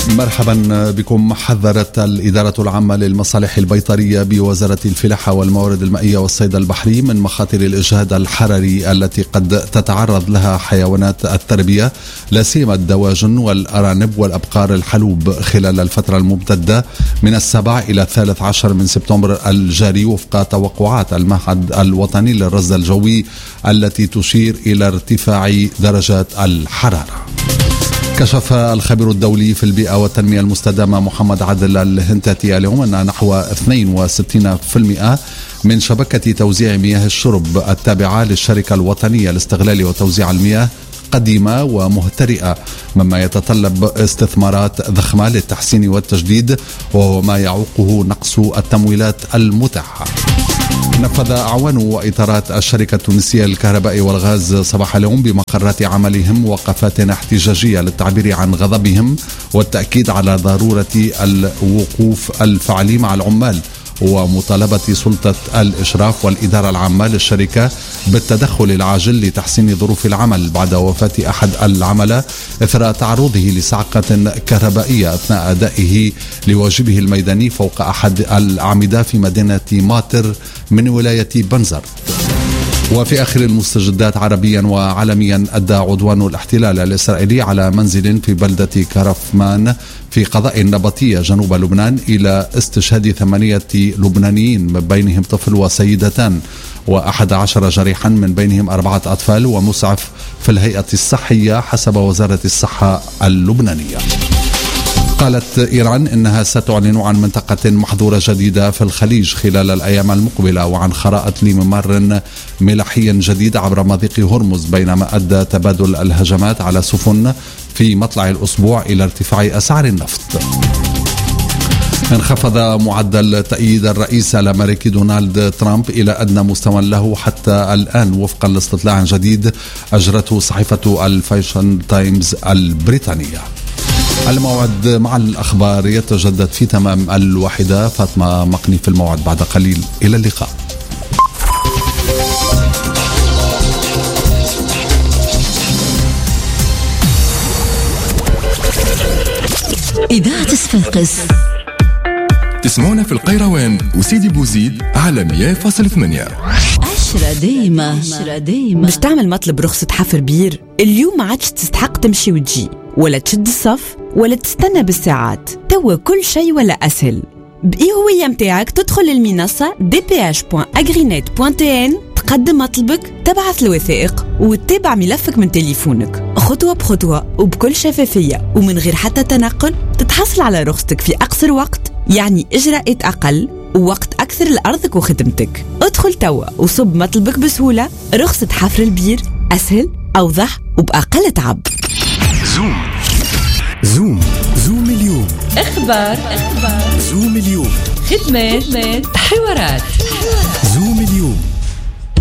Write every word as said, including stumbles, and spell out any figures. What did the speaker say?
مرحبا بكم. حذرت الإدارة العامة للمصالح البيطرية بوزارة الفلاحة والموارد المائية والصيد البحري من مخاطر الإجهاد الحراري التي قد تتعرض لها حيوانات التربية، لا سيما الدواجن والأرانب والأبقار الحلوب خلال الفترة الممتدة من السابع إلى الثالث عشر من سبتمبر الجاري، وفق توقعات المعهد الوطني للرصد الجوي التي تشير إلى ارتفاع درجات الحرارة. كشف الخبير الدولي في البيئة والتنمية المستدامة محمد عادل الهنتاتي اليوم أن نحو اثنين وستين بالمئة من شبكة توزيع مياه الشرب التابعة للشركة الوطنية لاستغلال وتوزيع المياه قديمة ومهترئة، مما يتطلب استثمارات ضخمة للتحسين والتجديد، وهو ما يعوقه نقص التمويلات المتاحة. نفذ أعوان وإطارات الشركة التونسية للكهرباء والغاز صباح اليوم بمقرات عملهم وقفات احتجاجية للتعبير عن غضبهم والتأكيد على ضرورة الوقوف الفعلي مع العمال، ومطالبة سلطة الإشراف والإدارة العامة للشركة بالتدخل العاجل لتحسين ظروف العمل بعد وفاة أحد العملاء إثر تعرضه لصعقة كهربائية أثناء أدائه لواجبه الميداني فوق أحد الأعمدة في مدينة ماتر من ولاية بنزر. وفي آخر المستجدات عربيا وعالميا، أدى عدوان الاحتلال الإسرائيلي على منزل في بلدة كرفمان في قضاء النبطية جنوب لبنان إلى استشهاد ثمانية لبنانيين من بينهم طفل وسيدتان، وأحد عشر جريحا من بينهم أربعة أطفال ومسعف في الهيئة الصحية حسب وزارة الصحة اللبنانية. قالت إيران إنها ستعلن عن منطقة محظورة جديدة في الخليج خلال الأيام المقبلة وعن خراءة لممر ملاحي جديد عبر مضيق هرمز، بينما أدى تبادل الهجمات على سفن في مطلع الأسبوع إلى ارتفاع أسعار النفط. انخفض معدل تأييد الرئيس الأمريكي دونالد ترامب إلى أدنى مستوى له حتى الآن، وفقا لاستطلاع جديد أجرته صحيفة الفايشن تايمز البريطانية. الموعد مع الأخبار يتجدد في تمام الواحدة. فاطمة مقني في الموعد بعد قليل. إلى اللقاء. إذاعة صفاقس تسمعونا في القيروان وسيدي بوزيد على مية فاصلة ثمانية. عشرة دايما عشرة دايما. باش تعمل مطلب رخصة حفر بير اليوم ما عادش تستحق تمشي وتجي ولا تشد الصف ولا تستنى بالساعات، توا كل شيء ولا أسهل. بإي هوية متاعك تدخل للمنصة دي بي إتش دوت أغرينت دوت تي إن، تقدم مطلبك، تبعث الوثائق وتتابع ملفك من تليفونك خطوة بخطوة وبكل شفافية ومن غير حتى تنقل. تتحصل على رخصتك في أقصر وقت، يعني إجراءات أقل ووقت أكثر لأرضك وخدمتك. ادخل توا وصب مطلبك بسهولة. رخصة حفر البير أسهل، أوضح وبأقل تعب. زوم زوم زوم اليوم. اخبار اخبار زوم اليوم. خدمات حوارات. زوم